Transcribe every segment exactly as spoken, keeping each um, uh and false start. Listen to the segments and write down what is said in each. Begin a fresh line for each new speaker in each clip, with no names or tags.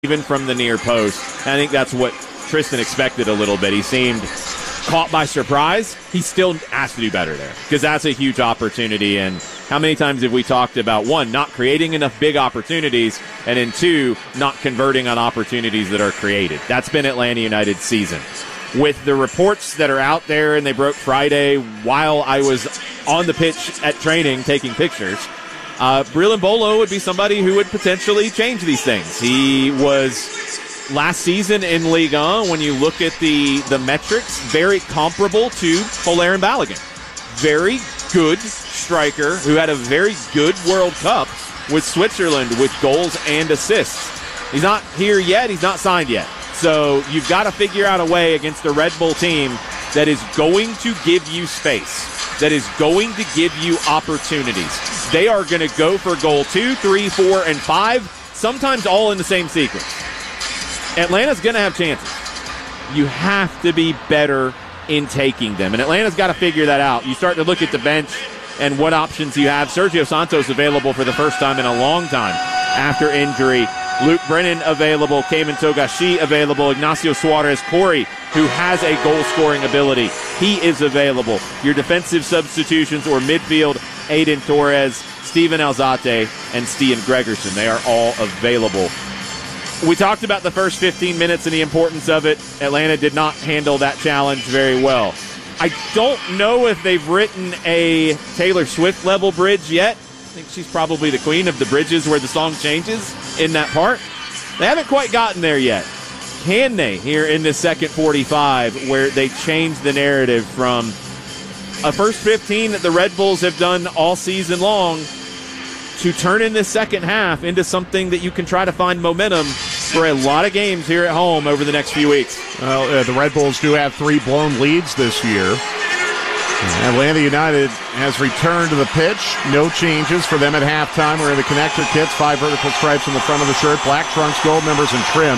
even from the near post. And I think that's what Tristan expected a little bit. He seemed caught by surprise. He still has to do better there because that's a huge opportunity. And how many times have we talked about, one, not creating enough big opportunities, and then two, not converting on opportunities that are created? That's been Atlanta United's season. With the reports that are out there, and they broke Friday while I was on the pitch at training taking pictures, uh, Breland Bolo would be somebody who would potentially change these things. He was last season in Ligue one, when you look at the, the metrics, very comparable to Folarin Balogun. Very good striker who had a very good World Cup with Switzerland with goals and assists. He's not here yet. He's not signed yet. So you've got to figure out a way against a Red Bull team that is going to give you space, that is going to give you opportunities. They are going to go for goal two, three, four, and five, sometimes all in the same sequence. Atlanta's going to have chances. You have to be better in taking them, and Atlanta's got to figure that out. You start to look at the bench and what options you have. Sergio Santos available for the first time in a long time after injury. Luke Brennan available, Cayman Togashi available, Ignacio Suarez Corey, who has a goal-scoring ability, he is available. Your defensive substitutions or midfield, Aiden Torres, Steven Alzate, and Stian Gregerson, they are all available. We talked about the first fifteen minutes and the importance of it. Atlanta did not handle that challenge very well. I don't know if they've written a Taylor Swift level bridge yet. I think she's probably the queen of the bridges where the song changes in that part. They haven't quite gotten there yet. Can they here in this second forty-five, where they change the narrative from a first fifteen that the Red Bulls have done all season long to turn in this second half into something that you can try to find momentum for a lot of games here at home over the next few weeks?
Well, uh, the Red Bulls do have three blown leads this year. Atlanta United has returned to the pitch. No changes for them at halftime. We're in the connector kits, five vertical stripes on the front of the shirt, black trunks, gold members, and trim.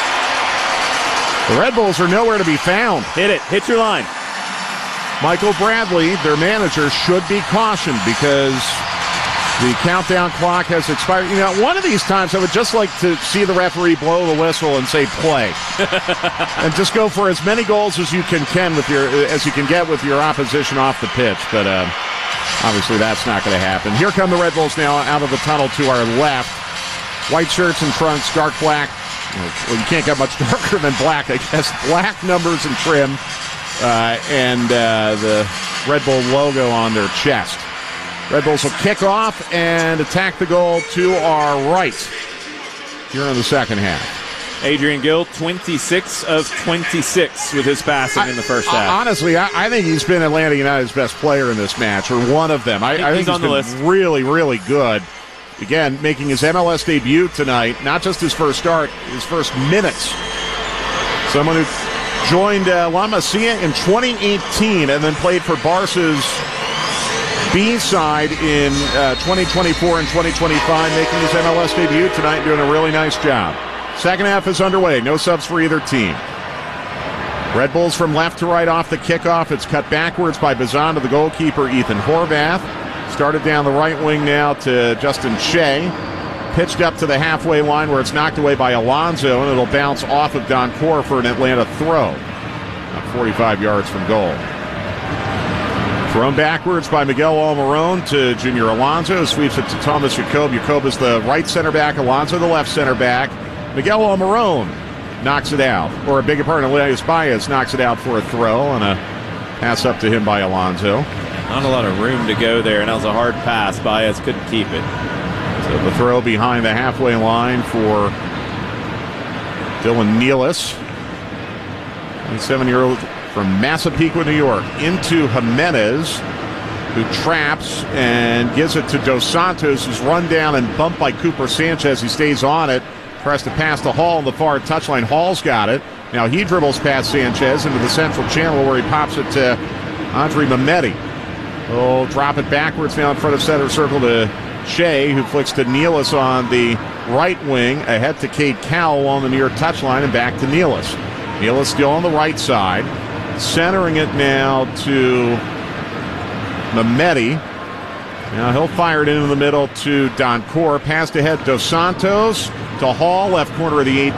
The Red Bulls are nowhere to be found.
Hit it. Hit your line.
Michael Bradley, their manager, should be cautioned because the countdown clock has expired. You know, one of these times I would just like to see the referee blow the whistle and say play. And just go for as many goals as you can, can with your as you can get with your opposition off the pitch. But uh, obviously that's not going to happen. Here come the Red Bulls now out of the tunnel to our left. White shirts and trunks, dark black. Well, you can't get much darker than black, I guess. Black numbers and trim. Uh, and uh, the Red Bull logo on their chest. Red Bulls will kick off and attack the goal to our right here in the second half.
Adrian Gill, twenty-six of twenty-six with his passing I, in the first half.
Honestly, I, I think he's been Atlanta United's best player in this match, or one of them. I, I think, I think he's, he's on been the list. really, really good. Again, making his M L S debut tonight, not just his first start, his first minutes. Someone who joined uh, La Masia in twenty eighteen and then played for Barca's B-side in uh, twenty twenty-four and twenty twenty-five, making his M L S debut tonight, doing a really nice job. Second half is underway. No subs for either team. Red Bulls from left to right off the kickoff. It's cut backwards by Bazan to the goalkeeper, Ethan Horvath. Started down the right wing now to Justin Shea. Pitched up to the halfway line where it's knocked away by Alonso, and it'll bounce off of Don Cor for an Atlanta throw. About forty-five yards from goal. Thrown backwards by Miguel Almiron to Junior Alonso. Sweeps it to Thomas Jacob. Jacob is the right center back. Alonso the left center back. Miguel Almiron knocks it out. Or a bigger part, Elias Baez knocks it out for a throw, and a pass up to him by Alonso.
Not a lot of room to go there, and that was a hard pass. Baez couldn't keep it.
So the throw behind the halfway line for Dylan Nealis. twenty-seven-year-old from Massapequa, New York, into Jimenez, who traps and gives it to Dos Santos, who's run down and bumped by Cooper Sanchez. He stays on it, tries to pass to Hall on the far touchline. Hall's got it. Now he dribbles past Sanchez into the central channel where he pops it to Andre Mehmeti. Oh, drop it backwards now in front of center circle to Shea, who flicks to Nealis on the right wing, ahead to Cade Cowell on the near touchline, and back to Nealis. Nealis still on the right side. Centering it now to Mehmeti. Now he'll fire it into the middle to Don Core. Passed ahead Dos Santos to Hall, left corner of the eight.